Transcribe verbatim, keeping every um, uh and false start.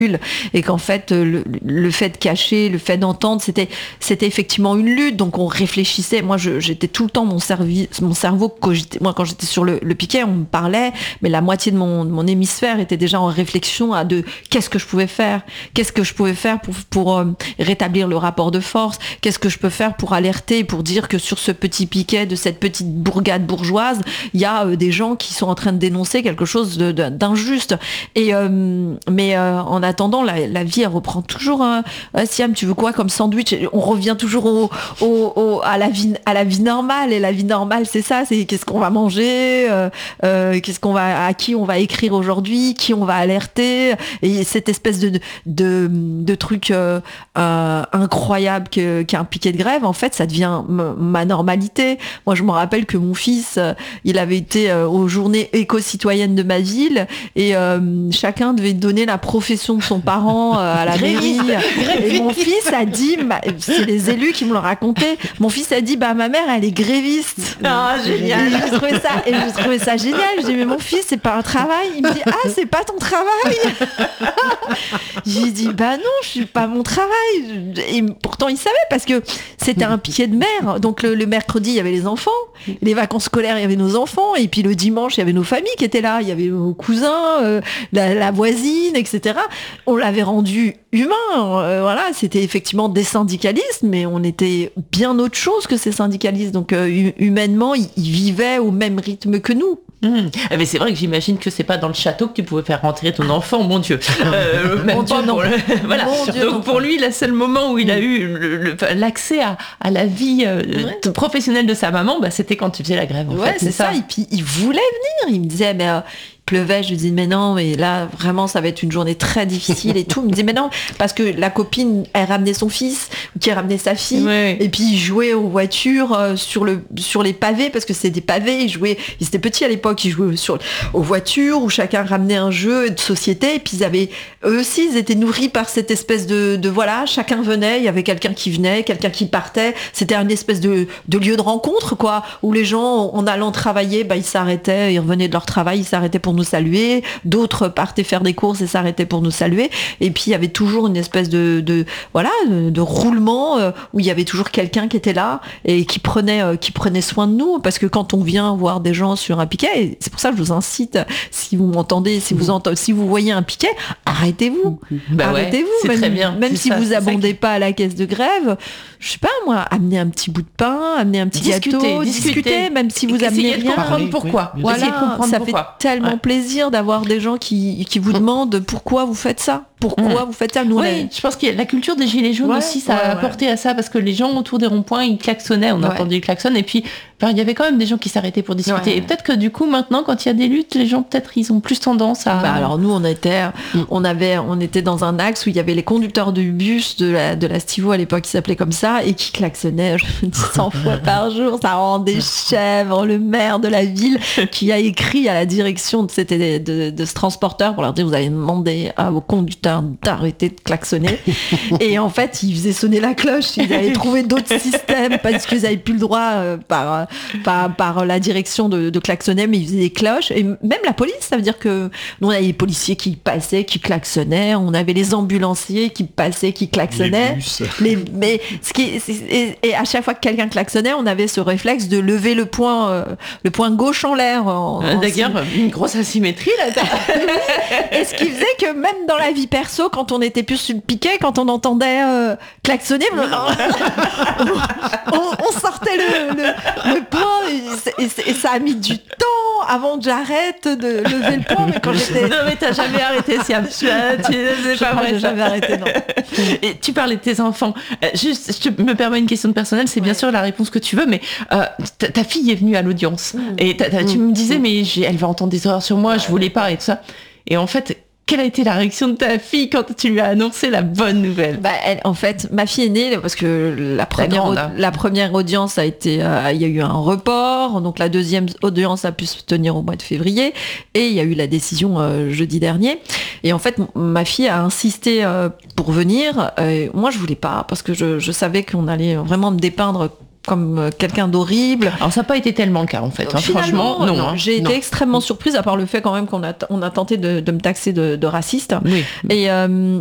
et qu'en fait le, le fait de cacher, le fait d'entendre, c'était c'était effectivement une lutte. Donc on réfléchissait. Moi, je, j'étais tout le temps mon cerveau, mon cerveau cogitait. Moi, quand j'étais sur le, le piquet, on me parlait, mais la moitié de mon, de mon hémisphère était déjà en réflexion à de qu'est-ce que je pouvais faire, qu'est-ce que je pouvais faire pour pour euh, rétablir le rapport de force, qu'est-ce que je peux faire pour alerter, pour dire que sur ce petit piquet de cette petite bourgade bourgeoise, il y a euh, des gens qui sont en train de dénoncer quelque chose de, de, d'injuste. Et euh, mais euh, en attendant, la, la vie, elle reprend toujours. Hein. Ah, Siam, tu veux quoi comme sandwich? On revient toujours au, au, au, à, la vie, à la vie normale. Et la vie normale, c'est ça, c'est qu'est-ce qu'on va manger, euh, euh, qu'est-ce qu'on va, à qui on va écrire aujourd'hui, qui on va alerter. Et cette espèce de, de, de truc euh, euh, incroyable que, qu'un piquet de grève, en fait, ça devient m- ma normalité. Moi, je me rappelle que mon fils, euh, il avait été euh, aux journées éco-citoyennes de ma ville et euh, chacun devait donner la profession de son parent euh, à la mairie. Et mon fils a dit, bah, c'est les élus qui me l'ont raconté, mon fils a dit, bah ma mère elle est gréviste. Ah, génial. Et j'ai trouvé ça, et j'ai trouvé ça génial. Je dis, mais mon fils, c'est pas un travail. Il me dit, ah, c'est pas ton travail. J'ai dit, bah non, je suis pas mon travail. Et pourtant, il savait parce que c'était un piquet de mer. Donc le, le mercredi, il y avait les enfants. Les vacances scolaires, il y avait nos enfants. Et puis le dimanche, il y avait nos familles qui étaient là. Il y avait nos cousins, euh, la, la voisine, et cetera. On l'avait rendu humain. Euh, voilà, c'était effectivement des syndicalistes, mais on était bien autre chose que ces syndicalistes. Donc euh, humainement, ils, ils vivaient au même rythme que nous. Mmh. Mais c'est vrai que j'imagine que c'est pas dans le château que tu pouvais faire rentrer ton enfant, mon Dieu. Euh, même Mon pas Dieu, non. pour le... voilà. Mon Dieu, Donc non. pour lui, le seul moment où il a eu le, le, l'accès à, à la vie euh, Ouais. professionnelle de sa maman, bah, c'était quand tu faisais la grève. En Ouais, fait, c'est, c'est ça. ça. Et puis il voulait venir. Il me disait, mais euh, il pleuvait. Je lui disais, mais non, mais là vraiment, ça va être une journée très difficile et tout. Il me disait, mais non, parce que la copine, elle ramenait son fils ou qui ramenait sa fille. Ouais. Et puis ils jouaient aux voitures euh, sur le sur les pavés parce que c'était des pavés. Ils jouaient. Ils étaient petits à l'époque. Ils jouaient sur aux voitures où chacun ramenait un jeu de société. Et puis ils avaient eux aussi, ils étaient nourris par cette espèce de de voilà. Chacun venait. Il y avait quelqu'un qui venait, quelqu'un qui partait. C'était une espèce de de lieu de rencontre quoi, où les gens en allant travailler, bah ils s'arrêtaient, ils revenaient de leur travail, ils s'arrêtaient pour nous saluer. D'autres partaient faire des courses et s'arrêtaient pour nous saluer. Et puis il y avait toujours une espèce de de voilà de, de roulement euh, où il y avait toujours quelqu'un qui était là et qui prenait euh, qui prenait soin de nous parce que quand on vient voir des gens sur un piquet, et c'est pour ça que je vous incite, si vous m'entendez, si vous entendez, si vous voyez un piquet, arrêtez-vous, Bah arrêtez-vous, ouais, c'est même, très bien. même C'est si ça, vous c'est ça abondez qui- pas à la caisse de grève, je sais pas moi, amenez un petit bout de pain, amenez un petit Discuter, gâteau, discuter. discutez, même si vous amenez Essayez de rien. comprendre Parler, pourquoi. oui, Essayez de Voilà, comprendre ça pourquoi. fait tellement Ouais. plaisir d'avoir des gens qui, qui vous demandent pourquoi vous faites ça, pourquoi Mm. vous faites ça. Nous, on Oui, a- je pense que la culture des gilets jaunes Ouais, aussi, ça ouais, a ouais. apporté à ça, parce que les gens autour des ronds-points, ils klaxonnaient, on Ouais. entendait les klaxons, et puis enfin, il y avait quand même des gens qui s'arrêtaient pour discuter. Ouais. Et peut-être que du coup, maintenant, quand il y a des luttes, les gens, peut-être, ils ont plus tendance à... Bah alors nous on était Mm. on avait on était dans un axe où il y avait les conducteurs du bus de la de la Stivo à l'époque qui s'appelait comme ça et qui klaxonnaient je me dis cent fois par jour, ça rendait chèvre. Le maire de la ville qui a écrit à la direction de, c'était de, de, de ce transporteur pour leur dire vous allez demander à vos conducteurs d'arrêter de klaxonner. Et en fait ils faisaient sonner la cloche, ils avaient trouvé d'autres systèmes parce qu'ils avaient plus le droit euh, par, euh, par par la direction de, de klaxonner, mais ils faisaient des cloches et même la police, ça veut dire que nous on avait les policiers qui passaient, qui klaxonnaient, on avait les ambulanciers qui passaient, qui klaxonnaient. Les bus. Les- mais ce qui c'est- et, et à chaque fois que quelqu'un klaxonnait, on avait ce réflexe de lever le poing, euh, le poing gauche en l'air. En, Euh, en D'ailleurs, une grosse asymétrie là. et ce qui faisait que même dans la vie perso, quand on était plus sur le piquet, quand on entendait euh, klaxonner, on, on- on sortait le, le, le poing et, c'est- et c'est- et ça a mis du temps avant que j'arrête de lever le poing. Mais quand j'étais... Non mais t'as jamais arrêté, Siam. Tu, tu- c'est Je pas crois que vrai. j'ai ça. jamais arrêté, non. Et tu parlais de tes enfants. Euh, juste, je te, me permets une question personnelle, c'est bien Ouais. sûr la réponse que tu veux, mais euh, ta, ta fille est venue à l'audience. Mm. Et t'as- t'as- tu Mm. me disais, mais j'ai- elle va entendre des horreurs sur moi, je voulais pas et tout ça. Et en fait, quelle a été la réaction de ta fille quand tu lui as annoncé la bonne nouvelle? Bah, elle, en fait, ma fille est née parce que la première, grande, au- hein. la première audience a été, euh, il y a eu un report, donc la deuxième audience a pu se tenir au mois de février, et il y a eu la décision euh, jeudi dernier. Et en fait, m- ma fille a insisté euh, pour venir. Euh, moi, je voulais pas parce que je, je savais qu'on allait vraiment me dépeindre comme euh, quelqu'un d'horrible. Alors ça n'a pas été tellement le cas en fait. Hein, franchement, non. Hein, j'ai non. été extrêmement surprise, à part le fait quand même qu'on a, on a tenté de, de me taxer de, de raciste. Oui. Et, euh,